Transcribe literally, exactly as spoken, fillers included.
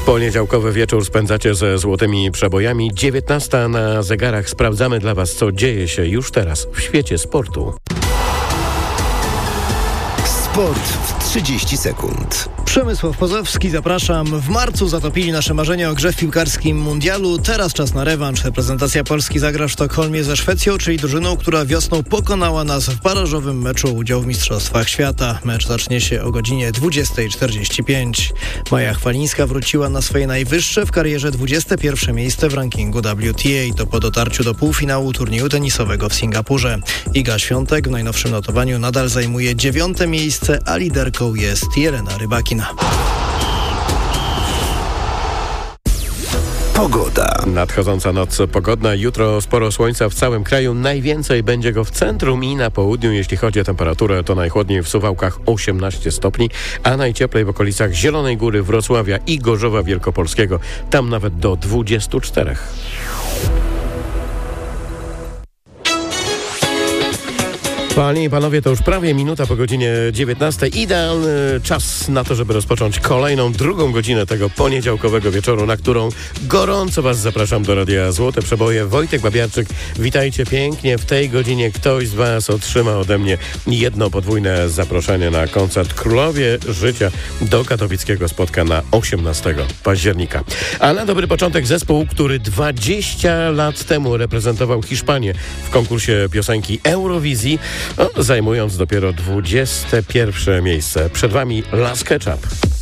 Poniedziałkowy wieczór spędzacie ze złotymi przebojami. dziewiętnasta na zegarach. Sprawdzamy dla Was, co dzieje się już teraz w świecie sportu. Sport w trzydzieści sekund. Przemysław Pozowski, zapraszam. W marcu zatopili nasze marzenia o grze w piłkarskim mundialu. Teraz czas na rewanż. Reprezentacja Polski zagra w Sztokholmie ze Szwecją, czyli drużyną, która wiosną pokonała nas w barażowym meczu o udział w Mistrzostwach Świata. Mecz zacznie się o godzinie dwudziesta czterdzieści pięć. Maja Chwalińska wróciła na swoje najwyższe w karierze dwudzieste pierwsze miejsce w rankingu W T A. To po dotarciu do półfinału turnieju tenisowego w Singapurze. Iga Świątek w najnowszym notowaniu nadal zajmuje dziewiąte miejsce, a liderką jest Jelena Rybakina. Pogoda. Nadchodząca noc pogodna. Jutro sporo słońca w całym kraju. Najwięcej będzie go w centrum i na południu. Jeśli chodzi o temperaturę, to najchłodniej w Suwałkach osiemnaście stopni, a najcieplej w okolicach Zielonej Góry, Wrocławia i Gorzowa Wielkopolskiego. Tam nawet do dwudziestu czterech. Panie i panowie, to już prawie minuta po godzinie dziewiętnastej. Idealny czas na to, żeby rozpocząć kolejną, drugą godzinę tego poniedziałkowego wieczoru, na którą gorąco Was zapraszam do Radia Złote Przeboje. Wojtek Babiarczyk, witajcie pięknie. W tej godzinie ktoś z Was otrzyma ode mnie jedno podwójne zaproszenie na koncert Królowie Życia do katowickiego spotka na osiemnastego października. A na dobry początek zespół, który dwadzieścia lat temu reprezentował Hiszpanię w konkursie piosenki Eurowizji, no, zajmując dopiero dwudzieste pierwsze miejsce. Przed Wami Las Ketchup.